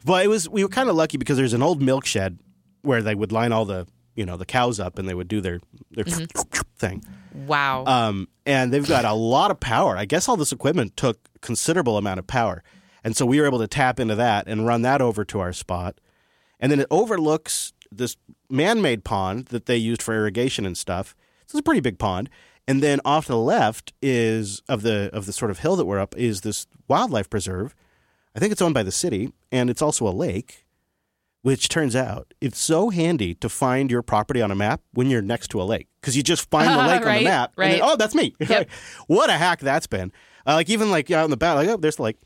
But we were kind of lucky because there's an old milk shed where they would line all the cows up and they would do their thing. Wow. And they've got a lot of power. I guess all this equipment took considerable amount of power. And so we were able to tap into that and run that over to our spot. And then it overlooks this man-made pond that they used for irrigation and stuff. It's a pretty big pond. And then off to the left is of the sort of hill that we're up is this wildlife preserve. I think it's owned by the city, and it's also a lake, which turns out it's so handy to find your property on a map when you're next to a lake. Because you just find the lake on the map, and then, oh, that's me. Yep. What a hack that's been. Even out in the back, oh, there's the lake.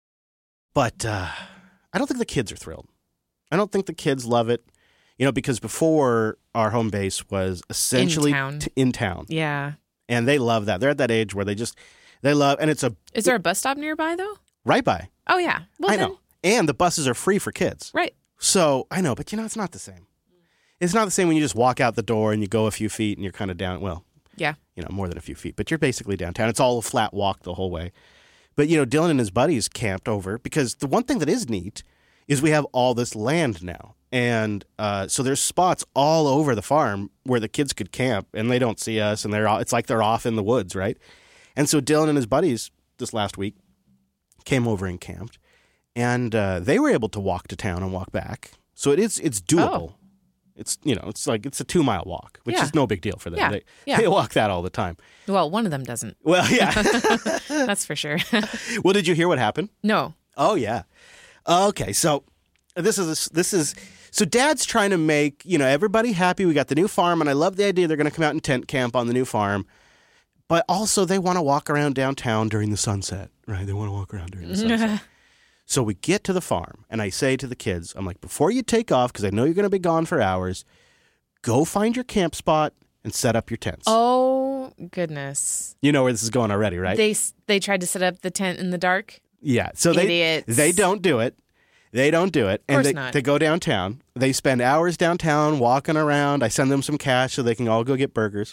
But I don't think the kids are thrilled. I don't think the kids love it, because before our home base was essentially in town. Yeah. And they love that. They're at that age where they love, and it's a... Is there a bus stop nearby, though? Right by. Oh, yeah. Well, I know. And the buses are free for kids. Right. So, I know, but it's not the same. It's not the same when you just walk out the door and you go a few feet and you're kind of down, yeah, more than a few feet, but you're basically downtown. It's all a flat walk the whole way. But, Dylan and his buddies camped over because the one thing that is neat is we have all this land now. And so there's spots all over the farm where the kids could camp and they don't see us and it's like they're off in the woods, right? And so Dylan and his buddies this last week came over and camped and they were able to walk to town and walk back. So it's doable. Oh. It's it's a 2-mile walk, which is no big deal for them. They walk that all the time. Well, one of them doesn't. Well, yeah. That's for sure. Well, did you hear what happened? No. Oh, yeah. Okay, so this is so Dad's trying to make, everybody happy. We got the new farm, and I love the idea they're going to come out and tent camp on the new farm. But also they want to walk around downtown during the sunset, right? They want to walk around during the sunset. So we get to the farm, and I say to the kids, I'm like, before you take off, because I know you're going to be gone for hours, go find your camp spot and set up your tents. Oh, goodness. You know where this is going already, right? They tried to set up the tent in the dark? Yeah. So Idiots. They don't do it. They don't do it. Of course and not. They go downtown. They spend hours downtown walking around. I send them some cash so they can all go get burgers.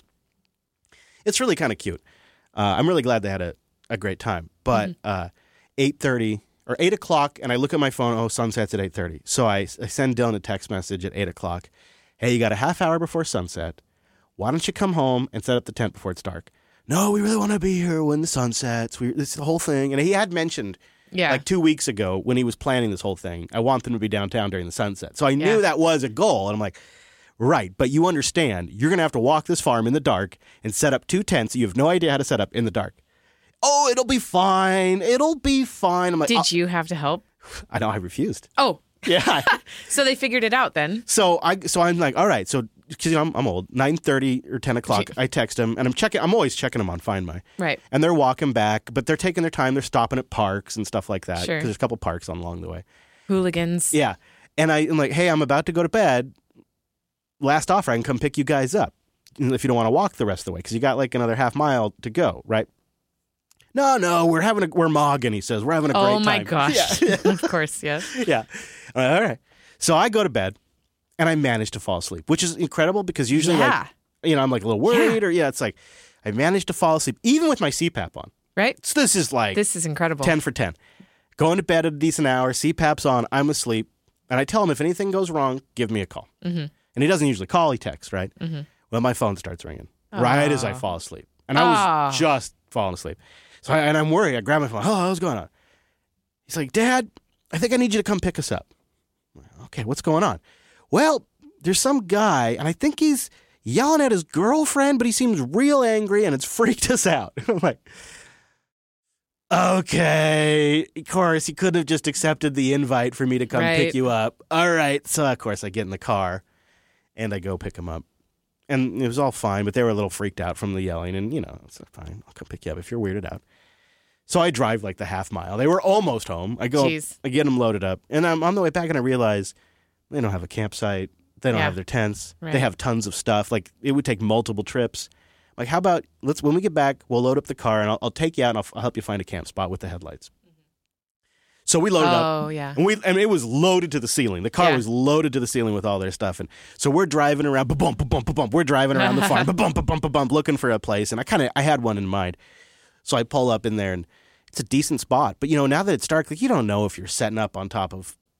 It's really kind of cute. I'm really glad they had a great time. But 8:30... or 8 o'clock, and I look at my phone, sunset's at 8:30. So I send Dylan a text message at 8 o'clock. Hey, you got a half hour before sunset. Why don't you come home and set up the tent before it's dark? No, we really want to be here when the sun sets. This is the whole thing. And he had mentioned, 2 weeks ago when he was planning this whole thing, I want them to be downtown during the sunset. So I knew that was a goal. And I'm like, right, but you understand, you're going to have to walk this farm in the dark and set up 2 tents you have no idea how to set up in the dark. Oh, it'll be fine. It'll be fine. I'm like, did you have to help? I know. I refused. Oh. Yeah. So they figured it out then. So I'm like, all right. So because I'm old, 9:30 or 10 o'clock, I text them and I'm always checking them on Find My. Right. And they're walking back, but they're taking their time. They're stopping at parks and stuff like that. Sure. Because there's a couple parks along the way. Hooligans. Yeah. And I'm like, hey, I'm about to go to bed. Last offer, I can come pick you guys up if you don't want to walk the rest of the way because you got like another half mile to go, right? No, we're mogging, he says. We're having a great time. Oh, my gosh. Yeah. Of course, yes. Yeah. All right. So I go to bed, and I manage to fall asleep, which is incredible because usually, I'm like a little worried, or it's like I managed to fall asleep, even with my CPAP on. Right. So this is incredible. 10 for 10. Going to bed at a decent hour, CPAP's on, I'm asleep, and I tell him if anything goes wrong, give me a call. Mm-hmm. And he doesn't usually call, he texts, right? Mm-hmm. Well, my phone starts ringing right as I fall asleep. And I was just falling asleep. So I'm worried. I grab my phone. Oh, what's going on? He's like, Dad, I think I need you to come pick us up. Like, okay, what's going on? Well, there's some guy, and I think he's yelling at his girlfriend, but he seems real angry, and it's freaked us out. I'm like, okay. Of course, he couldn't have just accepted the invite for me to come pick you up. All right. So, of course, I get in the car, and I go pick him up. And it was all fine, but they were a little freaked out from the yelling. And, it's fine. I'll come pick you up if you're weirded out. So I drive like the half mile. They were almost home. I go, I get them loaded up. And I'm on the way back and I realize they don't have a campsite. They don't have their tents. Right. They have tons of stuff. Like it would take multiple trips. Like how about when we get back, we'll load up the car and I'll take you out and I'll help you find a camp spot with the headlights. So we loaded up. Oh, yeah. And it was loaded to the ceiling. The car was loaded to the ceiling with all their stuff. And so we're driving around, ba-bump, ba-bump, ba-bump. We're driving around the farm, ba-bump, ba-bump, ba-bump, looking for a place. And I had one in mind. So I pull up in there and it's a decent spot. But, now that it's dark, like you don't know if you're setting up on top of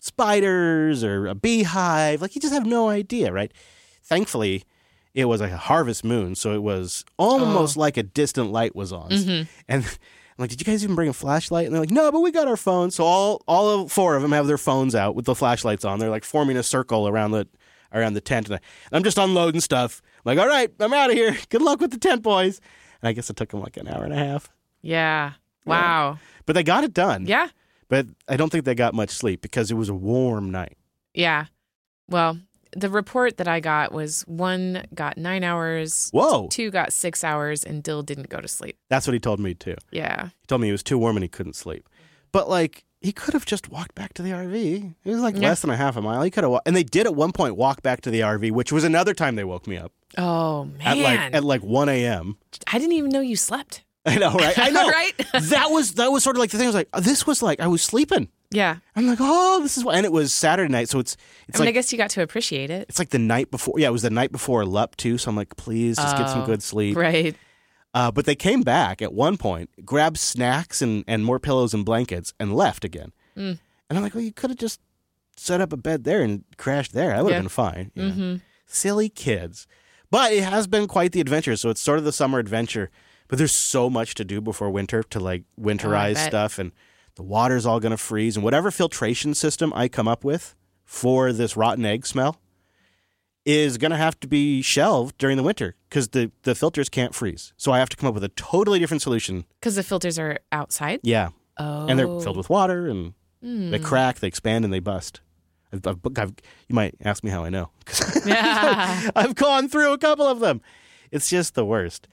spiders or a beehive. Like, you just have no idea, right? Thankfully, it was like a harvest moon, so it was almost like a distant light was on. And I'm like, did you guys even bring a flashlight? And they're like, no, but we got our phones. So all 4 of them have their phones out with the flashlights on. They're like forming a circle around the tent. And I'm just unloading stuff. I'm like, all right, I'm out of here. Good luck with the tent, boys. And I guess it took them like an hour and a half. Yeah. Wow. But they got it done. Yeah. But I don't think they got much sleep because it was a warm night. Yeah. Well, the report that I got was 1 got 9 hours. Whoa. 2 got 6 hours, and Dill didn't go to sleep. That's what he told me, too. Yeah. He told me it was too warm and he couldn't sleep. But, like, he could have just walked back to the RV. It was, like, less than a half a mile. He could have and they did at one point walk back to the RV, which was another time they woke me up. Oh, man. At 1 a.m. I didn't even know you slept. I know, right? I know. Right? that was sort of like the thing. I was like, this was like, I was sleeping. Yeah. I'm like, oh, this is what, and it was Saturday night, so it's I mean, I guess you got to appreciate it. It's like the night before. Yeah, it was the night before LUP too. So I'm like, please just get some good sleep. Right. But they came back at one point, grabbed snacks and more pillows and blankets, and left again. And I'm like, well, you could have just set up a bed there and crashed there. That would have been fine. You know? Silly kids. But it has been quite the adventure. So it's sort of the summer adventure. But there's so much to do before winter to like winterize stuff, and the water's all going to freeze. And whatever filtration system I come up with for this rotten egg smell is going to have to be shelved during the winter because the filters can't freeze. So I have to come up with a totally different solution. Because the filters are outside? Yeah. Oh. And they're filled with water, and they crack, they expand, and they bust. You might ask me how I know. Yeah. I've gone through a couple of them. It's just the worst.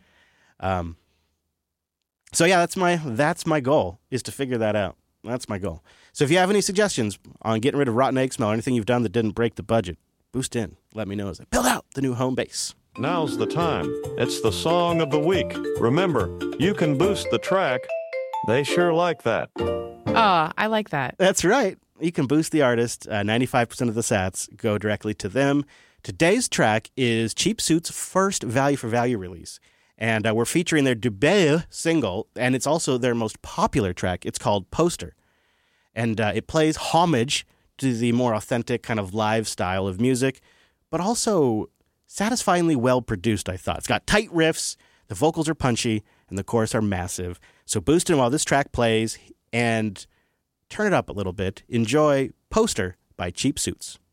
So yeah, that's my goal, is to figure that out. That's my goal. So if you have any suggestions on getting rid of rotten egg smell or anything you've done that didn't break the budget, boost in. Let me know as I build out the new home base. Now's the time. It's the song of the week. Remember, you can boost the track. They sure like that. Oh, I like that. That's right. You can boost the artist. 95% of the sats go directly to them. Today's track is Cheap Suit's first value for value release. And we're featuring their debut single, and it's also their most popular track. It's called Poster. And it plays homage to the more authentic kind of live style of music, but also satisfyingly well produced, I thought. It's got tight riffs, the vocals are punchy, and the chorus are massive. So boost in while this track plays, and turn it up a little bit. Enjoy Poster by Cheap Suits.